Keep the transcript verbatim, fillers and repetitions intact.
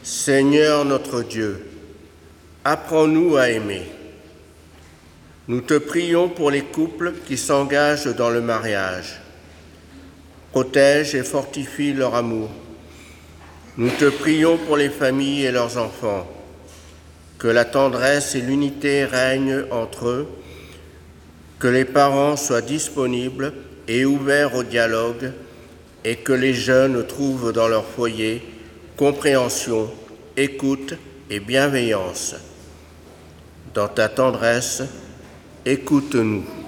Seigneur notre Dieu, apprends-nous à aimer. Nous te prions pour les couples qui s'engagent dans le mariage. Protège et fortifie leur amour. Nous te prions pour les familles et leurs enfants. Que la tendresse et l'unité règnent entre eux, que les parents soient disponibles et ouverts au dialogue et que les jeunes trouvent dans leur foyer compréhension, écoute et bienveillance. Dans ta tendresse, écoute-nous.